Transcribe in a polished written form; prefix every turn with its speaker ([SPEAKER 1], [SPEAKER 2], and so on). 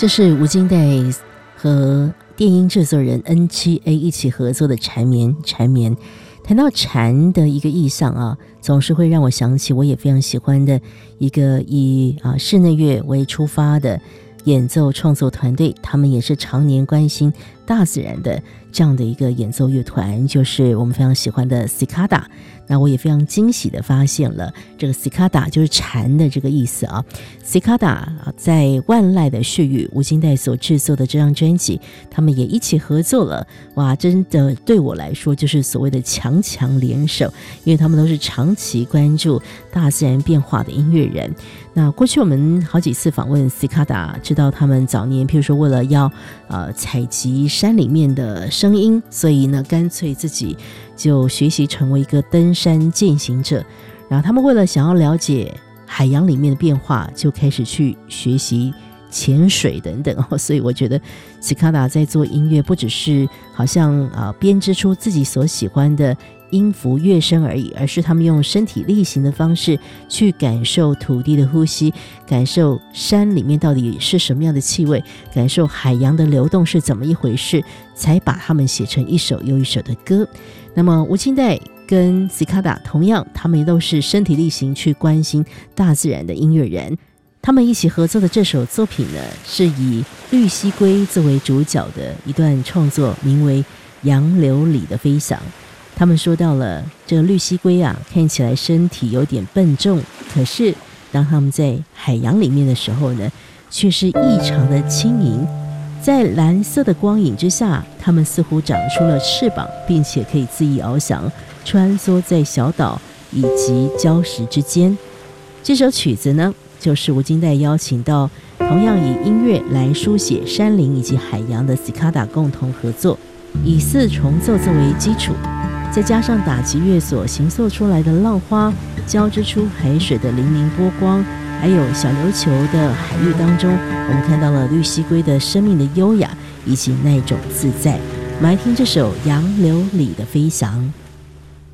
[SPEAKER 1] 这是吴金代和电音制作人 N7A 一起合作的缠绵。谈到蝉的一个意象啊，总是会让我想起我也非常喜欢的一个以室内乐为出发的演奏创作团队，他们也是常年关心大自然的这样的一个演奏乐团，就是我们非常喜欢的 Cicada。那我也非常惊喜的发现了，这个 Cicada 就是蝉的这个意思啊。Cicada 在万籁的血域吴金代所制作的这张专辑，他们也一起合作了。哇，真的对我来说就是所谓的强联手，因为他们都是长期关注大自然变化的音乐人。那过去我们好几次访问 Cicada， 知道他们早年譬如说为了要采集山里面的声音，所以呢干脆自己就学习成为一个登山健行者，然后他们为了想要了解海洋里面的变化，就开始去学习潜水等等哦。所以我觉得 Cicada 在做音乐不只是好像编织出自己所喜欢的音符乐声而已，而是他们用身体力行的方式去感受土地的呼吸，感受山里面到底是什么样的气味，感受海洋的流动是怎么一回事，才把他们写成一首又一首的歌。那么吴金代跟 Cicada 同样，他们都是身体力行去关心大自然的音乐人。他们一起合作的这首作品呢，是以绿蜥龟作为主角的一段创作，名为《洋流里的飞翔》。他们说到了这个绿蜥龟啊，看起来身体有点笨重，可是当他们在海洋里面的时候呢，却是异常的轻盈。在蓝色的光影之下，他们似乎长出了翅膀，并且可以恣意翱翔，穿梭在小岛以及礁石之间。这首曲子呢，就是吴金代邀请到同样以音乐来书写山林以及海洋的 Cicada 共同合作，以4重奏作为基础，再加上打击乐所形塑出来的浪花，交织出海水的粼粼波光，还有小琉球的海域当中，我们看到了绿蜥龟的生命的优雅以及那种自在。我们来听这首《洋流里的飞翔》。